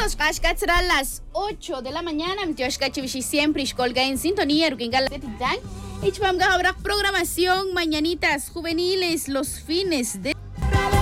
minutos. Kashkat será las 8 de la mañana. Mtioshkachivishi siempre Ishkolga en sintonía. Rukinga la Titán. Ichpamga habrá programación mañanitas juveniles los fines de